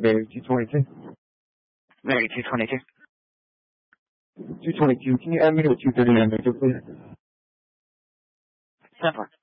Mary 222. Mary 222. 222, can you add me to 239 Victor, please? 10-4.